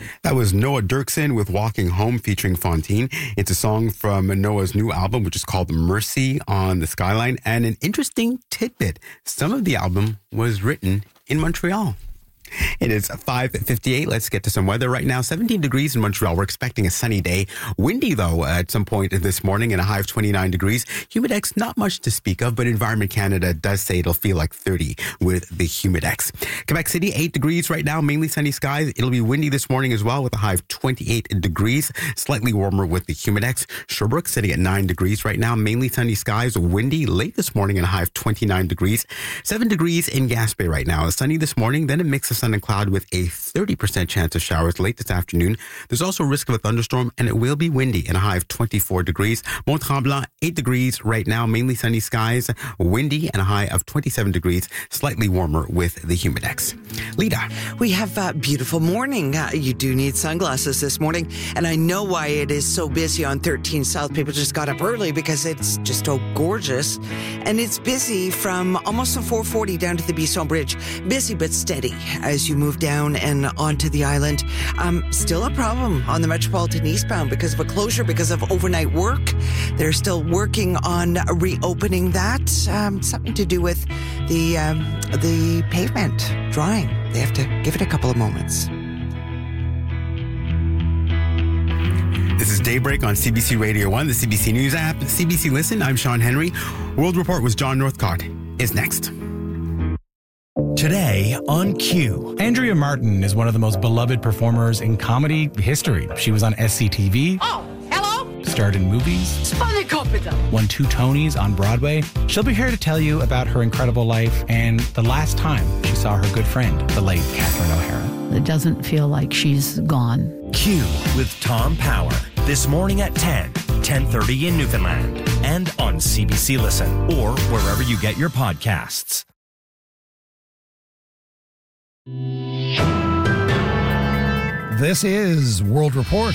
That was Noah Dirksen with Walking Home featuring Fontaine. It's a song from Noah's new album, which is called Mercy on the Skyline. And an interesting tidbit, some of the album was written in Montreal. It is 5:58. Let's get to some weather right now. 17 degrees in Montreal. We're expecting a sunny day. Windy, though, at some point this morning and a high of 29 degrees. Humidex, not much to speak of, but Environment Canada does say it'll feel like 30 with the Humidex. Quebec City, 8 degrees right now. Mainly sunny skies. It'll be windy this morning as well with a high of 28 degrees. Slightly warmer with the Humidex. Sherbrooke sitting at 9 degrees right now. Mainly sunny skies. Windy late this morning and a high of 29 degrees. 7 degrees in Gaspé right now. Sunny this morning, then a mix of sun and cloud with a 30% chance of showers late this afternoon. There's also a risk of a thunderstorm, and it will be windy and a high of 24 degrees. Mont-Tremblant, 8 degrees right now, mainly sunny skies, windy and a high of 27 degrees, slightly warmer with the Humidex. Lita. We have a beautiful morning. You do need sunglasses this morning, and I know why it is so busy on 13 South. People just got up early because it's just so gorgeous, and it's busy from almost the 440 down to the Bisson Bridge. Busy but steady as you move down and onto the island. Still a problem on the Metropolitan eastbound because of a closure, because of overnight work. They're still working on reopening that. Something to do with the pavement drying. They have to give it a couple of moments. This is Daybreak on CBC Radio 1, the CBC News app, CBC Listen. I'm Sean Henry. World Report with John Northcott is next. Today on Q. Andrea Martin is one of the most beloved performers in comedy history. She was on SCTV. Oh, hello? Starred in movies. Won 2 Tonys on Broadway. She'll be here to tell you about her incredible life and the last time she saw her good friend, the late Catherine O'Hara. It doesn't feel like she's gone. Q with Tom Power. This morning at 10, 10:30 in Newfoundland. And on CBC Listen or wherever you get your podcasts. This is World Report.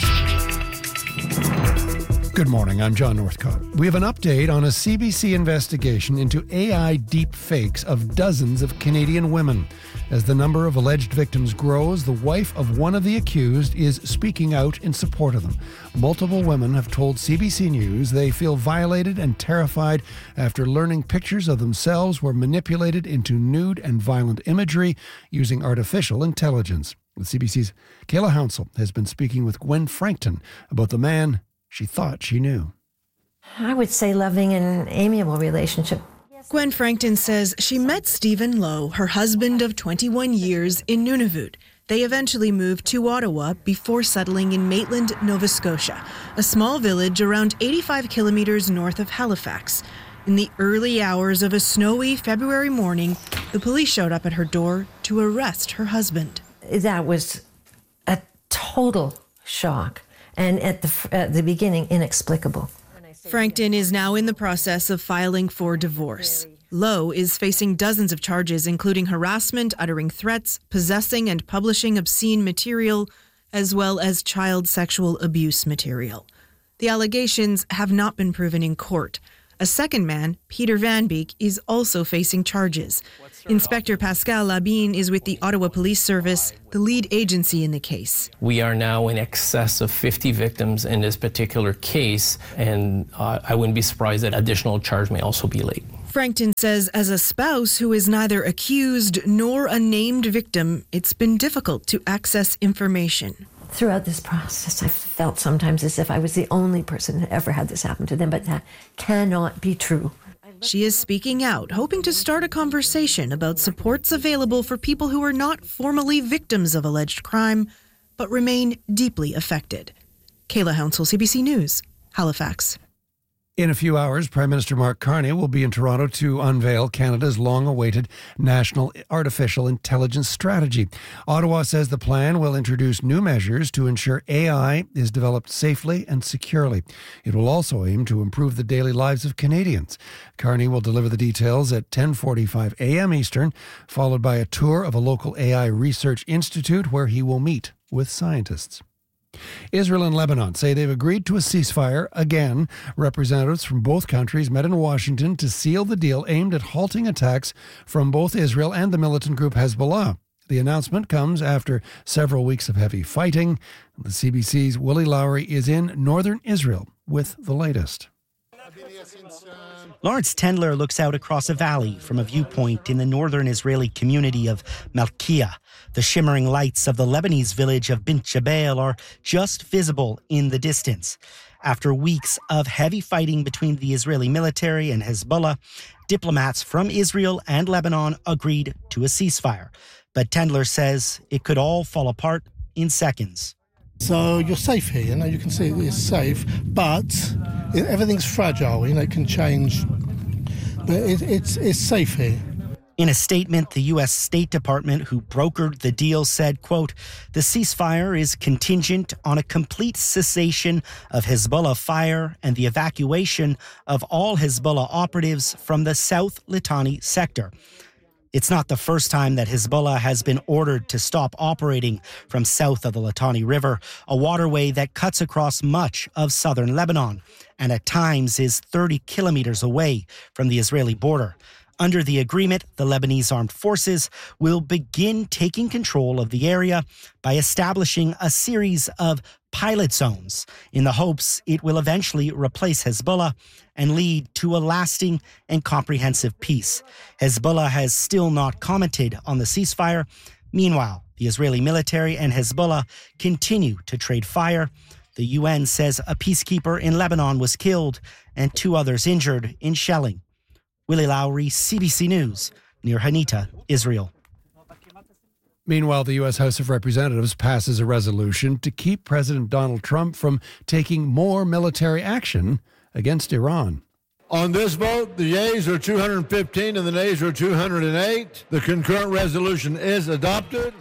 Good morning, I'm John Northcott. We have an update on a CBC investigation into AI deep fakes of dozens of Canadian women. As the number of alleged victims grows, the wife of one of the accused is speaking out in support of them. Multiple women have told CBC News they feel violated and terrified after learning pictures of themselves were manipulated into nude and violent imagery using artificial intelligence. CBC's Kayla Hounsell has been speaking with Gwen Frankton about the man she thought she knew. I would say loving and amiable relationship. Gwen Frankton says she met Stephen Lowe, her husband of 21 years, in Nunavut. They eventually moved to Ottawa before settling in Maitland, Nova Scotia, a small village around 85 kilometers north of Halifax. In the early hours of a snowy February morning, the police showed up at her door to arrest her husband. That was a total shock. And at the beginning, inexplicable. Frankton is now in the process of filing for divorce. Lowe is facing dozens of charges, including harassment, uttering threats, possessing and publishing obscene material, as well as child sexual abuse material. The allegations have not been proven in court. A second man, Peter Van Beek, is also facing charges. Inspector Pascal Labine is with the Ottawa Police Service, the lead agency in the case. We are now in excess of 50 victims in this particular case, and I wouldn't be surprised that additional charge may also be laid. Frankton says as a spouse who is neither accused nor a named victim, it's been difficult to access information. Throughout this process, I felt sometimes as if I was the only person that ever had this happen to them, but that cannot be true. She is speaking out, hoping to start a conversation about supports available for people who are not formally victims of alleged crime, but remain deeply affected. Kayla Hounsell, CBC News, Halifax. In a few hours, Prime Minister Mark Carney will be in Toronto to unveil Canada's long-awaited National Artificial Intelligence Strategy. Ottawa says the plan will introduce new measures to ensure AI is developed safely and securely. It will also aim to improve the daily lives of Canadians. Carney will deliver the details at 10:45 a.m. Eastern, followed by a tour of a local AI research institute where he will meet with scientists. Israel and Lebanon say they've agreed to a ceasefire again. Representatives from both countries met in Washington to seal the deal aimed at halting attacks from both Israel and the militant group Hezbollah. The announcement comes after several weeks of heavy fighting. The CBC's Willie Lowry is in northern Israel with the latest. Lawrence Tendler looks out across a valley from a viewpoint in the northern Israeli community of Malkiah. The shimmering lights of the Lebanese village of Bint Jbeil are just visible in the distance. After weeks of heavy fighting between the Israeli military and Hezbollah, diplomats from Israel and Lebanon agreed to a ceasefire. But Tendler says it could all fall apart in seconds. So you're safe here, you can see it's safe, but everything's fragile, it can change, but it's safe here. In a statement, the U.S. State Department, who brokered the deal, said, quote, the ceasefire is contingent on a complete cessation of Hezbollah fire and the evacuation of all Hezbollah operatives from the South Litani sector. It's not the first time that Hezbollah has been ordered to stop operating from south of the Litani River, a waterway that cuts across much of southern Lebanon and at times is 30 kilometers away from the Israeli border. Under the agreement, the Lebanese armed forces will begin taking control of the area by establishing a series of pilot zones in the hopes it will eventually replace Hezbollah and lead to a lasting and comprehensive peace. Hezbollah has still not commented on the ceasefire. Meanwhile, the Israeli military and Hezbollah continue to trade fire. The UN says a peacekeeper in Lebanon was killed and 2 others injured in shelling. Willie Lowry, CBC News, near Hanita, Israel. Meanwhile, the U.S. House of Representatives passes a resolution to keep President Donald Trump from taking more military action against Iran. On this vote, the yeas are 215 and the nays are 208. The concurrent resolution is adopted.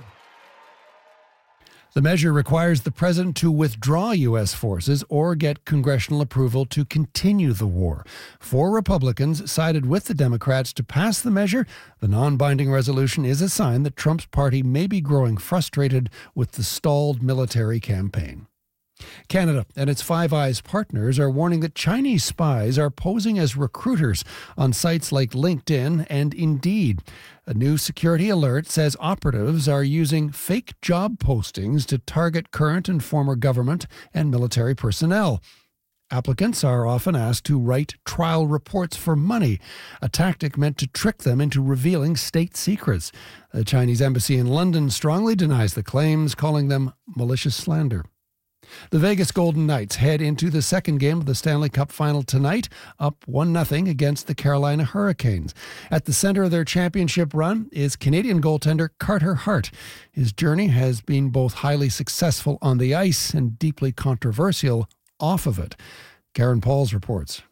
The measure requires the president to withdraw U.S. forces or get congressional approval to continue the war. 4 Republicans sided with the Democrats to pass the measure. The non-binding resolution is a sign that Trump's party may be growing frustrated with the stalled military campaign. Canada and its Five Eyes partners are warning that Chinese spies are posing as recruiters on sites like LinkedIn and Indeed. A new security alert says operatives are using fake job postings to target current and former government and military personnel. Applicants are often asked to write trial reports for money, a tactic meant to trick them into revealing state secrets. The Chinese embassy in London strongly denies the claims, calling them malicious slander. The Vegas Golden Knights head into the second game of the Stanley Cup Final tonight, up 1-0 against the Carolina Hurricanes. At the center of their championship run is Canadian goaltender Carter Hart. His journey has been both highly successful on the ice and deeply controversial off of it. Karen Pauls reports.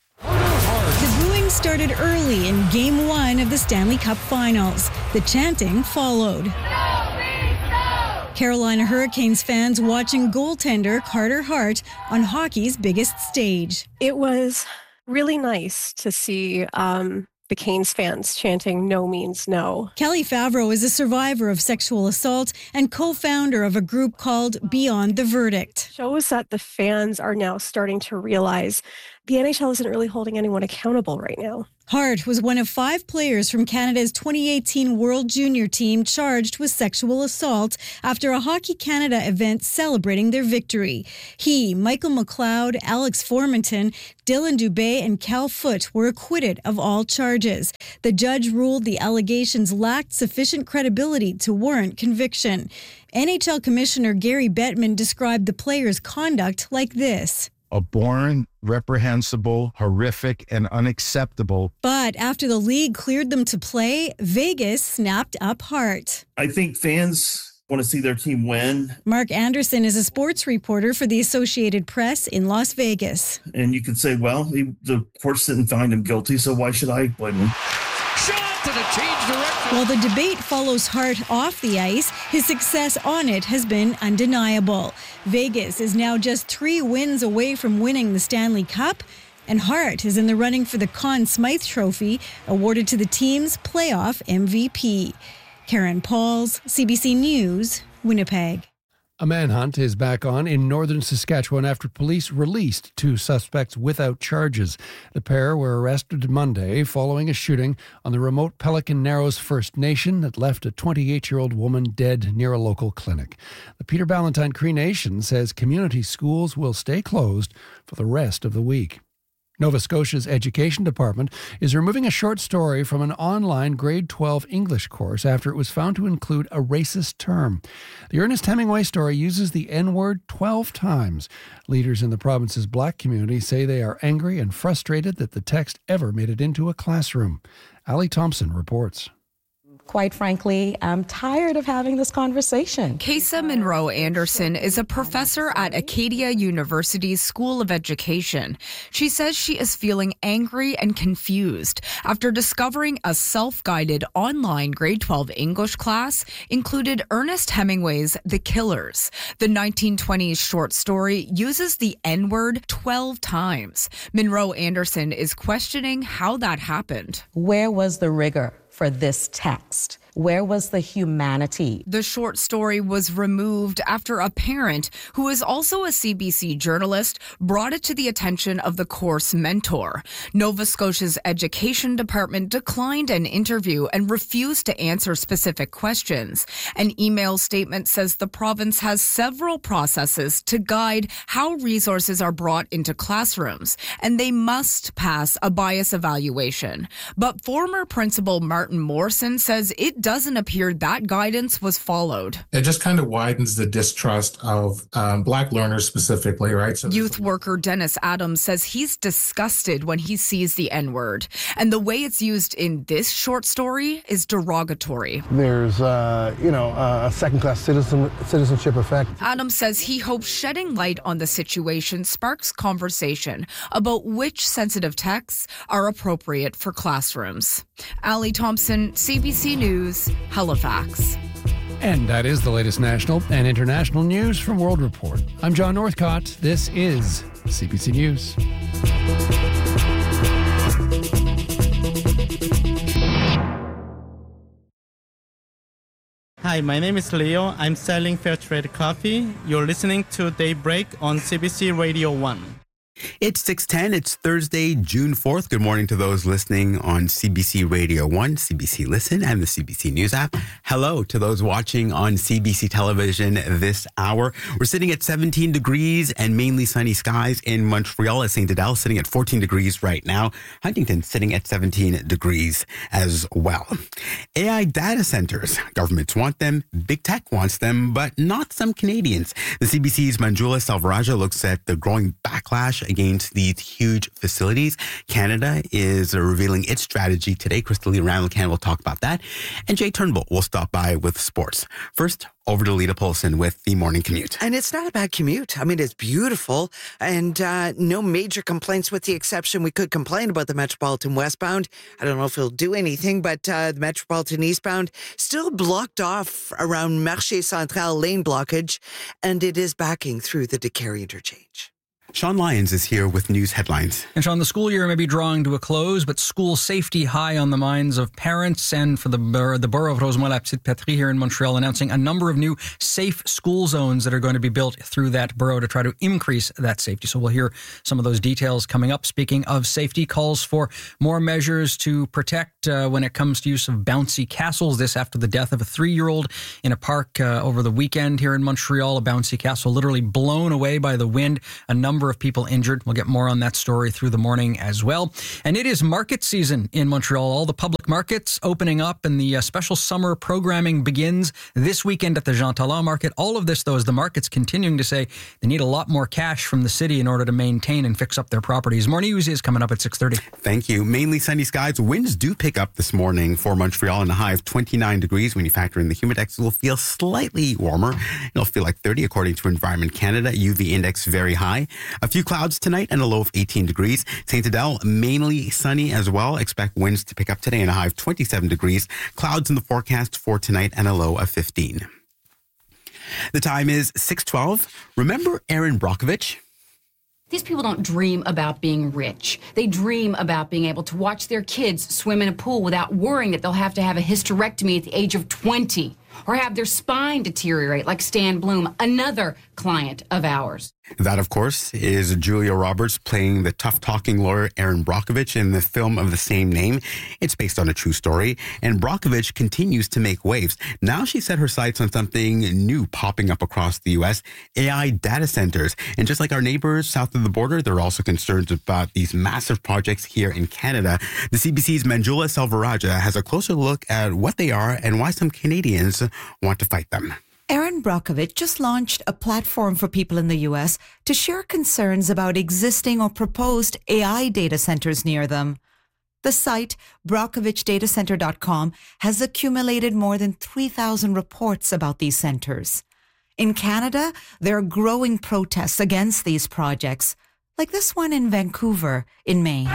The booing started early in Game 1 of the Stanley Cup Finals. The chanting followed. Carolina Hurricanes fans watching goaltender Carter Hart on hockey's biggest stage. It was really nice to see the Canes fans chanting "No means no." Kelly Favreau is a survivor of sexual assault and co-founder of a group called Beyond the Verdict. Shows that the fans are now starting to realize the NHL isn't really holding anyone accountable right now. Hart was one of 5 players from Canada's 2018 World Junior team charged with sexual assault after a Hockey Canada event celebrating their victory. He, Michael McLeod, Alex Formanton, Dylan Dubé, and Cal Foote were acquitted of all charges. The judge ruled the allegations lacked sufficient credibility to warrant conviction. NHL Commissioner Gary Bettman described the players' conduct like this. Abhorrent, reprehensible, horrific, and unacceptable. But after the league cleared them to play, Vegas snapped up Hart. I think fans want to see their team win. Mark Anderson is a sports reporter for the Associated Press in Las Vegas. And you could say, well, the courts didn't find him guilty, so why should I blame him? Shot and a change direction. While the debate follows Hart off the ice, his success on it has been undeniable. Vegas is now just 3 wins away from winning the Stanley Cup, and Hart is in the running for the Conn Smythe Trophy, awarded to the team's playoff MVP. Karen Pauls, CBC News, Winnipeg. A manhunt is back on in northern Saskatchewan after police released 2 suspects without charges. The pair were arrested Monday following a shooting on the remote Pelican Narrows First Nation that left a 28-year-old woman dead near a local clinic. The Peter Ballantyne Cree Nation says community schools will stay closed for the rest of the week. Nova Scotia's Education Department is removing a short story from an online grade 12 English course after it was found to include a racist term. The Ernest Hemingway story uses the N-word 12 times. Leaders in the province's black community say they are angry and frustrated that the text ever made it into a classroom. Ali Thompson reports. Quite frankly, I'm tired of having this conversation. Kesa Monroe Anderson is a professor at Acadia University's School of Education. She says she is feeling angry and confused after discovering a self-guided online grade 12 English class included Ernest Hemingway's The Killers. The 1920s short story uses the N-word 12 times. Monroe Anderson is questioning how that happened. Where was the rigor for this text? Where was the humanity? The short story was removed after a parent, who is also a CBC journalist, brought it to the attention of the course mentor. Nova Scotia's Education Department declined an interview and refused to answer specific questions. An email statement says the province has several processes to guide how resources are brought into classrooms, and they must pass a bias evaluation. But former Principal Martin Morrison says it doesn't appear that guidance was followed. It just kind of widens the distrust of Black learners specifically, right? So Youth worker Dennis Adams says he's disgusted when he sees the N-word, and the way it's used in this short story is derogatory. There's, a second-class citizenship effect. Adams says he hopes shedding light on the situation sparks conversation about which sensitive texts are appropriate for classrooms. Ali Thompson, CBC News, Halifax. And that is the latest national and international news from World Report. I'm John Northcott. This is CBC News. Hi, my name is Leo. I'm selling fair trade coffee. You're listening to Daybreak on CBC Radio 1. It's 6:10. It's Thursday, June 4th. Good morning to those listening on CBC Radio 1, CBC Listen, and the CBC News app. Hello to those watching on CBC Television this hour. We're sitting at 17 degrees and mainly sunny skies in Montreal. At St. Adele, sitting at 14 degrees right now. Huntington sitting at 17 degrees as well. AI data centers. Governments want them. Big tech wants them, but not some Canadians. The CBC's Manjula Selvaraj looks at the growing backlash against these huge facilities. Canada is revealing its strategy today. Crystalia Randall-Can will talk about that. And Jay Turnbull will stop by with sports. First, over to Lita Polson with the morning commute. And it's not a bad commute. I mean, it's beautiful and no major complaints with the exception. We could complain about the Metropolitan westbound. I don't know if it'll do anything, but the Metropolitan eastbound still blocked off around Marché Central lane blockage, and it is backing through the Décarie interchange. Sean Lyons is here with news headlines. And Sean, the school year may be drawing to a close, but school safety high on the minds of parents, and for the borough of Rosemont-la-Petite-Patrie here in Montreal announcing a number of new safe school zones that are going to be built through that borough to try to increase that safety. So we'll hear some of those details coming up. Speaking of safety, calls for more measures to protect when it comes to use of bouncy castles. This after the death of a 3-year-old in a park over the weekend here in Montreal. A bouncy castle literally blown away by the wind. A number of people injured. We'll get more on that story through the morning as well. And it is market season in Montreal. All the public markets opening up, and the special summer programming begins this weekend at the Jean Talon Market. All of this, though, is the markets continuing to say they need a lot more cash from the city in order to maintain and fix up their properties. More news is coming up at 6:30. Thank you. Mainly sunny skies. Winds do pick up this morning for Montreal in a high of 29 degrees. When you factor in the humidex, it will feel slightly warmer. It'll feel like 30 according to Environment Canada. UV index very high. A few clouds tonight and a low of 18 degrees. St. Adele, mainly sunny as well. Expect winds to pick up today and a high of 27 degrees. Clouds in the forecast for tonight and a low of 15. The time is 6:12. Remember Erin Brockovich? These people don't dream about being rich. They dream about being able to watch their kids swim in a pool without worrying that they'll have to have a hysterectomy at the age of 20. or have their spine deteriorate like Stan Bloom, another client of ours. That, of course, is Julia Roberts playing the tough-talking lawyer Erin Brockovich in the film of the same name. It's based on a true story, and Brockovich continues to make waves. Now she set her sights on something new popping up across the U.S., AI data centers. And just like our neighbors south of the border, they're also concerned about these massive projects here in Canada. The CBC's Manjula Selvarajah has a closer look at what they are and why some Canadians want to fight them. Erin Brockovich just launched a platform for people in the U.S. to share concerns about existing or proposed AI data centers near them. The site, BrockovichDataCenter.com, has accumulated more than 3,000 reports about these centers. In Canada, there are growing protests against these projects, like this one in Vancouver in May.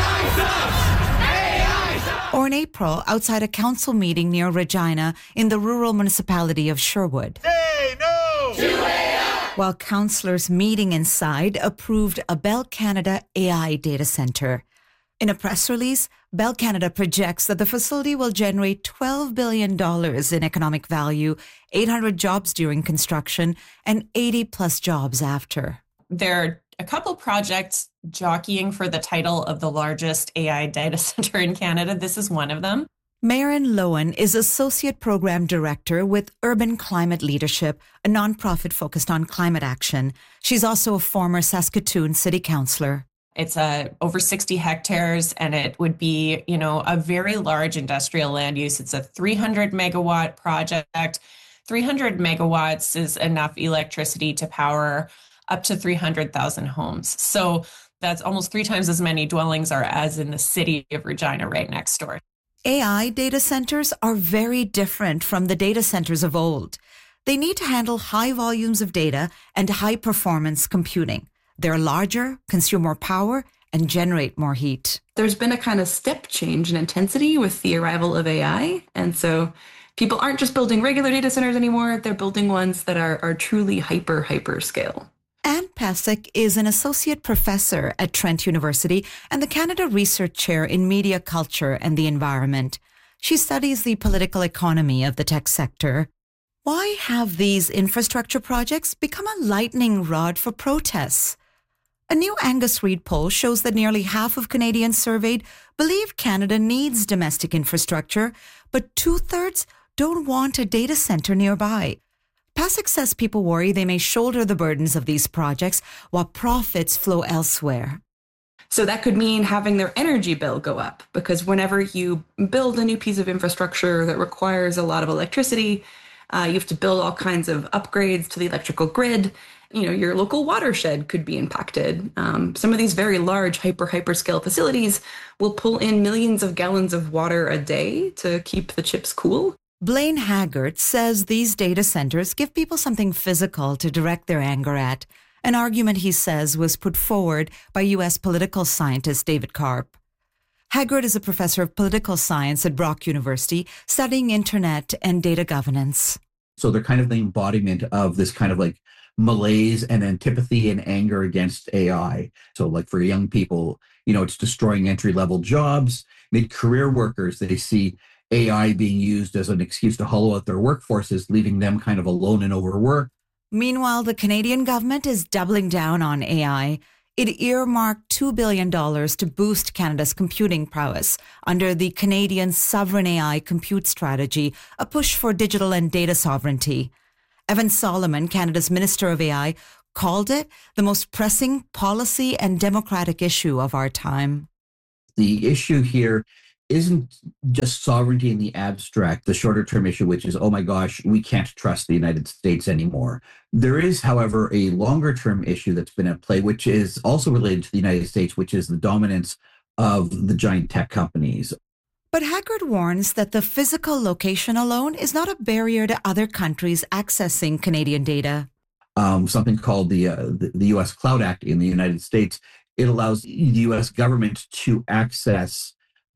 Or in April, outside a council meeting near Regina in the rural municipality of Sherwood. Say no to AI! While councillors meeting inside approved a Bell Canada AI data centre. In a press release, Bell Canada projects that the facility will generate $12 billion in economic value, 800 jobs during construction, and 80-plus jobs after. There are a couple projects jockeying for the title of the largest AI data center in Canada. This is one of them. Maren Lowen is Associate Program Director with Urban Climate Leadership, a nonprofit focused on climate action. She's also a former Saskatoon City Councillor. It's over 60 hectares, and it would be, a very large industrial land use. It's a 300 megawatt project. 300 megawatts is enough electricity to power up to 300,000 homes. So that's almost 3 times as many dwellings are as in the city of Regina right next door. AI data centers are very different from the data centers of old. They need to handle high volumes of data and high performance computing. They're larger, consume more power, and generate more heat. There's been a kind of step change in intensity with the arrival of AI. And so people aren't just building regular data centers anymore. They're building ones that are truly hyper scale. Anne Pasek is an associate professor at Trent University and the Canada Research Chair in Media Culture and the Environment. She studies the political economy of the tech sector. Why have these infrastructure projects become a lightning rod for protests? A new Angus Reid poll shows that nearly half of Canadians surveyed believe Canada needs domestic infrastructure, but 2/3 don't want a data center nearby. Pasek says people worry they may shoulder the burdens of these projects while profits flow elsewhere. So that could mean having their energy bill go up, because whenever you build a new piece of infrastructure that requires a lot of electricity, you have to build all kinds of upgrades to the electrical grid. Your local watershed could be impacted. Some of these very large hyperscale facilities will pull in millions of gallons of water a day to keep the chips cool. Blaine Haggard says these data centers give people something physical to direct their anger at, an argument he says was put forward by U.S. political scientist David Karp. Haggard is a professor of political science at Brock University, studying internet and data governance. So they're kind of the embodiment of this kind of like malaise and antipathy and anger against AI. So like for young people, it's destroying entry-level jobs. Mid-career workers, they see AI being used as an excuse to hollow out their workforces, leaving them kind of alone and overworked. Meanwhile, the Canadian government is doubling down on AI. It earmarked $2 billion to boost Canada's computing prowess under the Canadian Sovereign AI Compute Strategy, a push for digital and data sovereignty. Evan Solomon, Canada's Minister of AI, called it the most pressing policy and democratic issue of our time. The issue here isn't just sovereignty in the abstract, the shorter term issue, which is, oh my gosh, we can't trust the United States anymore. There is, however, a longer term issue that's been at play, which is also related to the United States, which is the dominance of the giant tech companies. But Haggard warns that the physical location alone is not a barrier to other countries accessing Canadian data. Something called the U.S. Cloud Act in the United States, it allows the U.S. government to access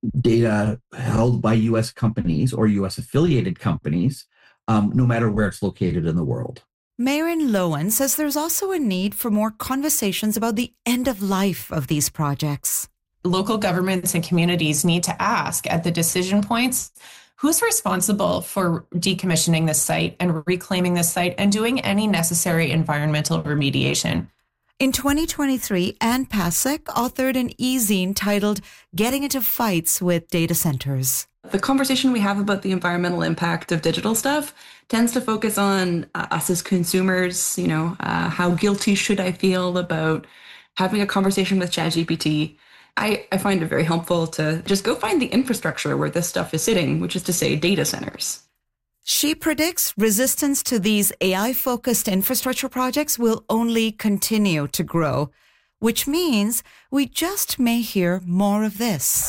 data held by U.S. companies or U.S. affiliated companies, no matter where it's located in the world. Maren Lowen says there's also a need for more conversations about the end of life of these projects. Local governments and communities need to ask at the decision points, who's responsible for decommissioning this site and reclaiming this site and doing any necessary environmental remediation? In 2023, Anne Pasek authored an e-zine titled Getting into Fights with Data Centers. The conversation we have about the environmental impact of digital stuff tends to focus on us as consumers, how guilty should I feel about having a conversation with ChatGPT. I find it very helpful to just go find the infrastructure where this stuff is sitting, which is to say data centers. She predicts resistance to these AI-focused infrastructure projects will only continue to grow, which means we just may hear more of this.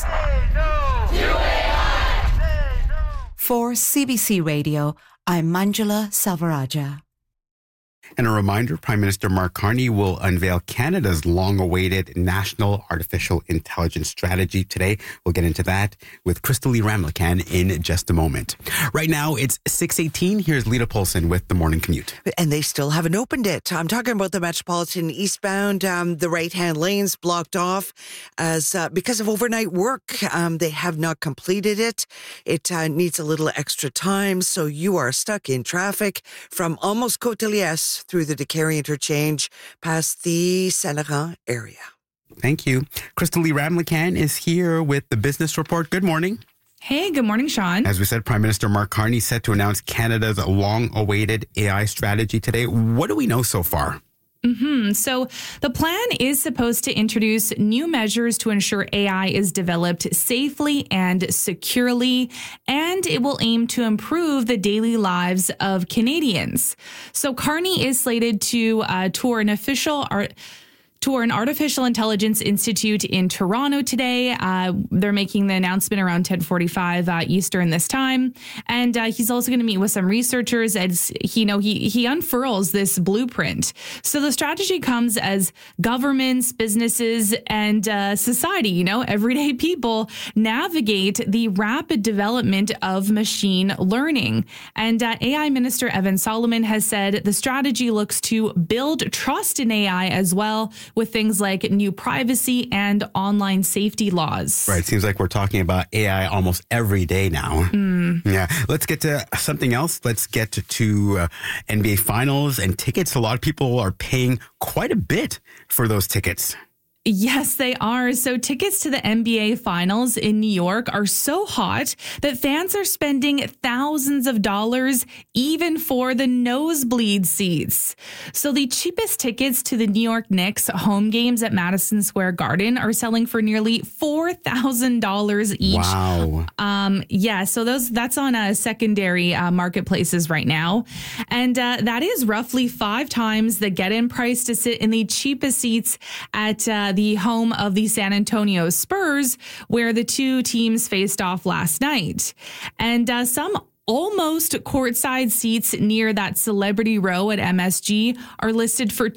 For CBC Radio, I'm Manjula Salvaraja. And a reminder, Prime Minister Mark Carney will unveil Canada's long-awaited National Artificial Intelligence Strategy today. We'll get into that with Crystalie Ramlakan in just a moment. Right now, it's 6:18. Here's Lita Polson with the Morning Commute. And they still haven't opened it. I'm talking about the Metropolitan eastbound, the right-hand lanes blocked off as because of overnight work. They have not completed it. It needs a little extra time, so you are stuck in traffic from almost Côte-de-Liesse through the Décarie interchange past the Saint-Laurent area. Thank you. Crystalie Ramlakan is here with the Business Report. Good morning. Hey, good morning, Sean. As we said, Prime Minister Mark Carney set to announce Canada's long-awaited AI strategy today. What do we know so far? So the plan is supposed to introduce new measures to ensure AI is developed safely and securely, and it will aim to improve the daily lives of Canadians. So Carney is slated to tour an artificial intelligence institute in Toronto today. They're making the announcement around 10:45 Eastern this time. And he's also going to meet with some researchers as he unfurls this blueprint. So the strategy comes as governments, businesses, and society, everyday people navigate the rapid development of machine learning. And AI Minister Evan Solomon has said the strategy looks to build trust in AI as well, with things like new privacy and online safety laws. Right. Seems like we're talking about AI almost every day now. Yeah. Let's get to something else. Let's get to NBA Finals and tickets. A lot of people are paying quite a bit for those tickets. Yes, they are. So tickets to the NBA Finals in New York are so hot that fans are spending thousands of dollars even for the nosebleed seats. So the cheapest tickets to the New York Knicks home games at Madison Square Garden are selling for nearly $4,000 each. Wow. So that's on secondary marketplaces right now. And that is roughly 5 times the get-in price to sit in the cheapest seats at the home of the San Antonio Spurs, where the two teams faced off last night. And some almost courtside seats near that celebrity row at MSG are listed for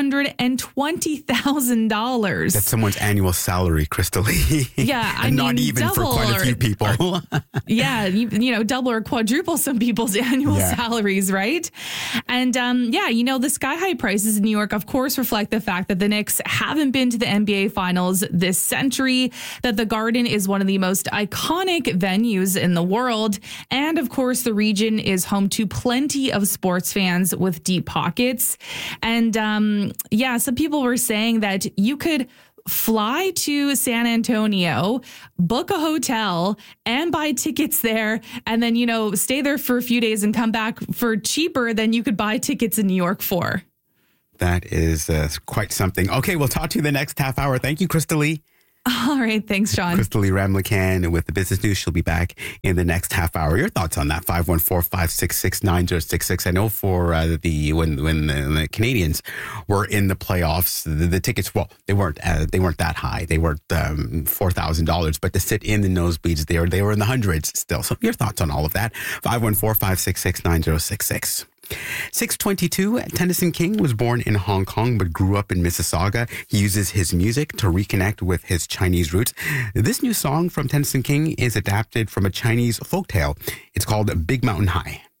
$220,000. That's someone's annual salary, Crystalie. Yeah, I mean, mean, not even for quite a few people. Yeah, double or quadruple some people's annual salaries, right? And the sky-high prices in New York, of course, reflect the fact that the Knicks haven't been to the NBA Finals this century, that the Garden is one of the most iconic venues in the world, and of course, the region is home to plenty of sports fans with deep pockets. And some people were saying that you could fly to San Antonio, book a hotel, and buy tickets there, and then, stay there for a few days and come back for cheaper than you could buy tickets in New York for. That is quite something. Okay, we'll talk to you the next half hour. Thank you, Crystalie. All right. Thanks, Sean. Crystalie Ramlakan with the Business News. She'll be back in the next half hour. Your thoughts on that? 514-566-9066. I know for when the Canadians were in the playoffs, the tickets, they weren't that high. They weren't $4,000, but to sit in the nosebleeds there, they were in the hundreds still. So your thoughts on all of that? 514-566-9066. 622, Tennyson King was born in Hong Kong but grew up in Mississauga. He uses his music to reconnect with his Chinese roots. This new song from Tennyson King is adapted from a Chinese folktale. It's called Big Mountain High.